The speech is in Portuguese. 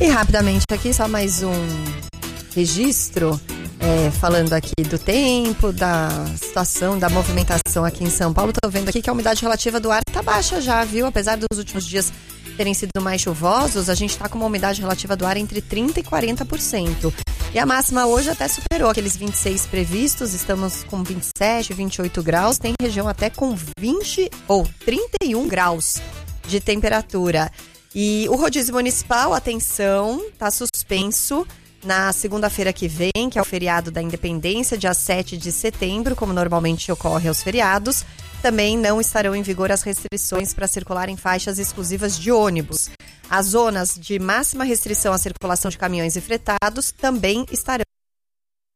E rapidamente aqui, só mais um registro, falando aqui do tempo, da situação, da movimentação aqui em São Paulo. Tô vendo aqui que a umidade relativa do ar tá baixa já, viu? Apesar dos últimos dias terem sido mais chuvosos, a gente tá com uma umidade relativa do ar entre 30% e 40%. E a máxima hoje até superou aqueles 26 previstos, estamos com 27, 28 graus, tem região até com 20 ou 31 graus de temperatura. E o rodízio municipal, atenção, tá suspenso na segunda-feira que vem, que é o feriado da Independência, dia 7 de setembro, como normalmente ocorre aos feriados. Também não estarão em vigor as restrições para circular em faixas exclusivas de ônibus. As zonas de máxima restrição à circulação de caminhões e fretados também estarão